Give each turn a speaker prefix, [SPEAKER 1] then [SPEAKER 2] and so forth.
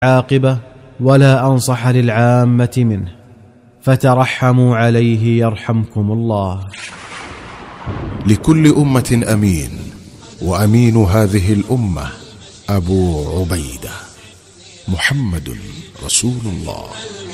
[SPEAKER 1] عاقبة ولا أنصح للعامة منه، فترحموا عليه يرحمكم الله.
[SPEAKER 2] لكل أمة أمين، وأمين هذه الأمة أبو عبيدة محمد رسول الله.